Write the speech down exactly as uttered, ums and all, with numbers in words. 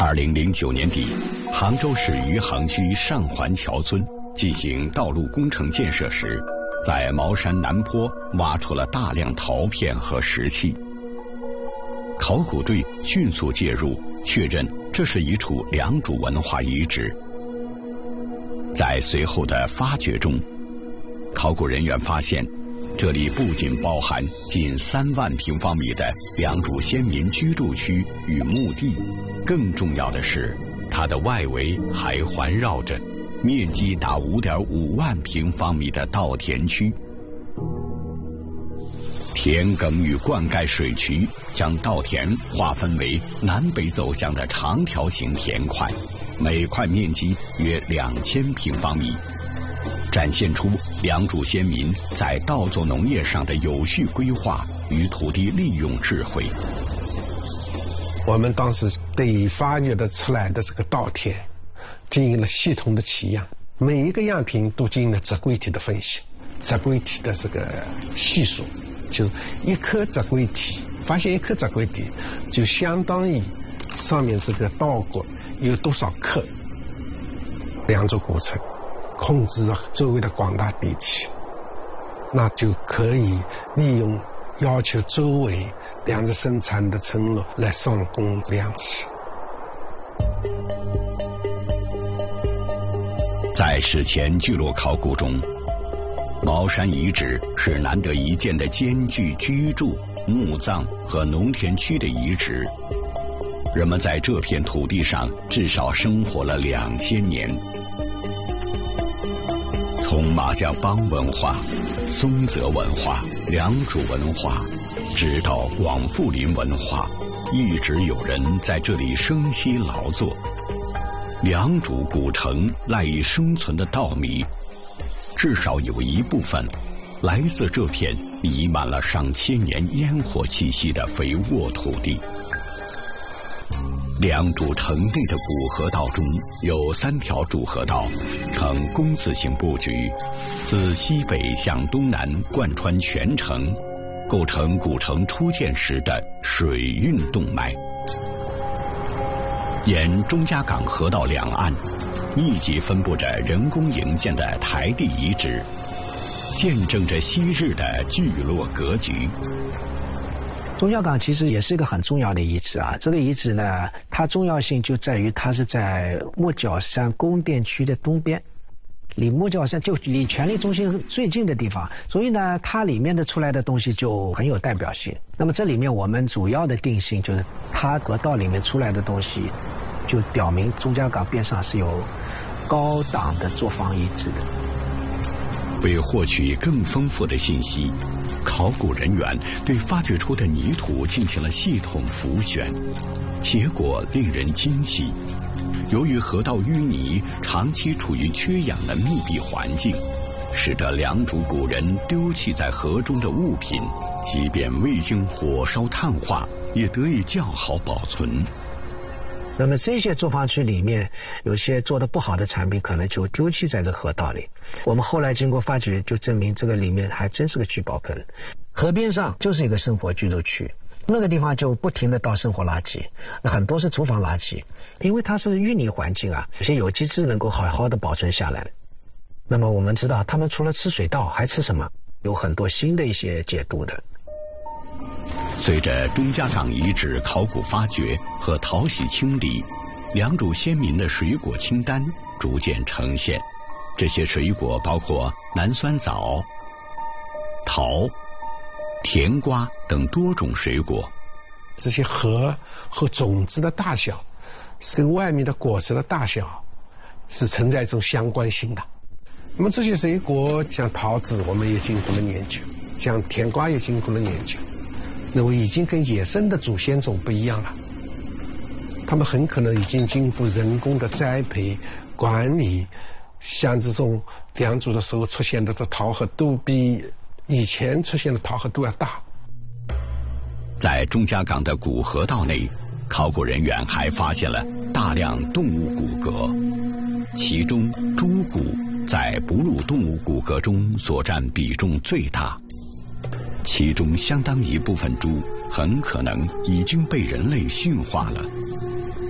二零零九年底，杭州市余杭区上环桥村进行道路工程建设时，在茅山南坡挖出了大量陶片和石器。考古队迅速介入，确认这是一处良渚文化遗址。在随后的发掘中，考古人员发现，这里不仅包含近三万平方米的良渚先民居住区与墓地，更重要的是，它的外围还环绕着面积达 五点五万平方米的稻田区。田埂与灌溉水渠将稻田划分为南北走向的长条形田块，每块面积约两千平方米，展现出良渚先民在稻作农业上的有序规划与土地利用智慧。 我们当时对发掘的出来的这个稻田进行了系统的取样，每一个样品都进行了质规体的分析，质规体的这个系数，就是一颗质规体，发现一颗质规体就相当于上面这个稻谷有多少克。良渚古城控制周围的广大地区，那就可以利用要求周围粮食生产的村落来上供粮食。 在史前聚落考古中，茅山遗址是难得一见的兼具居住、墓葬和农田区的遗址。人们在这片土地上至少生活了两千年。从马家浜文化、松泽文化、良渚文化，直到广富林文化，一直有人在这里生息劳作。良渚古城赖以生存的稻米，至少有一部分来自这片弥漫了上千年烟火气息的肥沃土地。良渚城内的古河道中有三条主河道，呈弓字形布局，自西北向东南贯穿全城，构成古城初建时的水运动脉。沿钟家港河道两岸密集分布着人工营建的台地遗址，见证着昔日的聚落格局。 钟家港其实也是一个很重要的遗址啊，这个遗址呢，它重要性就在于它是在莫角山宫殿区的东边，离莫角山就离权力中心最近的地方，所以呢，它里面的出来的东西就很有代表性。那么这里面我们主要的定性就是它河道里面出来的东西，就表明钟家港边上是有高档的作坊遗址的。 为获取更丰富的信息，考古人员对发掘出的泥土进行了系统浮选，结果令人惊喜。由于河道淤泥长期处于缺氧的密闭环境，使得良渚古人丢弃在河中的物品，即便未经火烧炭化，也得以较好保存。 那么这些作坊区里面有些做的不好的产品可能就丢弃在这河道里，我们后来经过发掘就证明这个里面还真是个聚宝盆。河边上就是一个生活居住区，那个地方就不停的倒生活垃圾，很多是厨房垃圾，因为它是淤泥环境啊，有些有机质能够好好的保存下来。那么我们知道他们除了吃水稻还吃什么，有很多新的一些解读的。 随着钟家港遗址考古发掘和淘洗清理，良渚先民的水果清单逐渐呈现。这些水果包括南酸枣、桃、甜瓜等多种水果。 这些核和种子的大小是跟外面的果实的大小是存在一种相关性的。那么这些水果像桃子我们也经过了研究，像甜瓜也经过了研究，那么已经跟野生的祖先种不一样了，他们很可能已经经过人工的栽培管理，像这种良渚的时候出现的这桃核都比以前出现的桃核都要大。 在钟家港的古河道内，考古人员还发现了大量动物骨骼，其中猪骨在哺乳动物骨骼中所占比重最大，其中相当一部分猪很可能已经被人类驯化了。